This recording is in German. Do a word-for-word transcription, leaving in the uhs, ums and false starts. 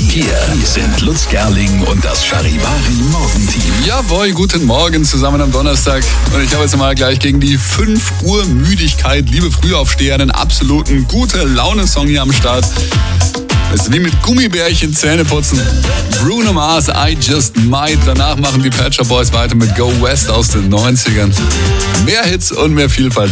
Hier sind Lutz Gerling und das Charivari Morgenteam. Jawohl, guten Morgen zusammen am Donnerstag. Und ich habe jetzt mal gleich gegen die fünf Uhr Müdigkeit, liebe Frühaufsteher, einen absoluten Gute-Laune-Song hier am Start. Das ist wie mit Gummibärchen Zähne putzen. Bruno Mars, I Just Might. Danach machen die Pet Shop Boys weiter mit Go West aus den neunzigern. Mehr Hits und mehr Vielfalt.